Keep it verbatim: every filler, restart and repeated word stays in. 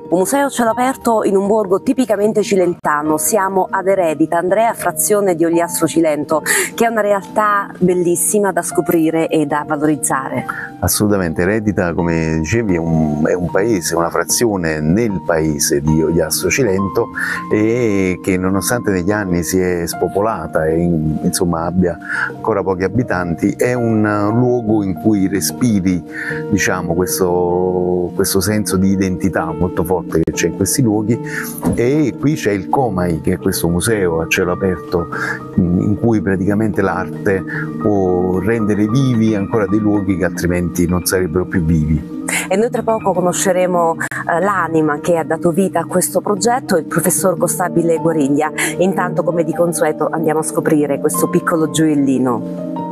Un museo a cielo aperto in un borgo tipicamente cilentano. Siamo ad Eredita, Andrea, frazione di Ogliastro Cilento, che è una realtà bellissima da scoprire e da valorizzare. Assolutamente, Eredita, come dicevi, è un, è un paese, una frazione nel paese di Ogliastro Cilento, e che nonostante negli anni si è spopolata e insomma abbia ancora pochi abitanti, è un luogo in cui respiri, diciamo, questo, questo senso di identità molto forte che c'è in questi luoghi. E qui c'è il Comai, che è questo museo a cielo aperto in cui praticamente l'arte può rendere vivi ancora dei luoghi che altrimenti non sarebbero più vivi. E noi tra poco conosceremo eh, l'anima che ha dato vita a questo progetto, il professor Costabile Guariglia. Intanto, come di consueto, andiamo a scoprire questo piccolo gioiellino.